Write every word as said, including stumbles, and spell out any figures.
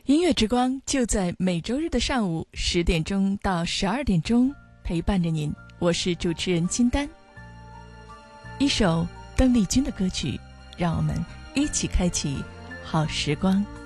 音乐之光就在每周日的上午十点钟到十二点钟陪伴着您，我是主持人金丹。一首邓丽君的歌曲，让我们一起开启好时光。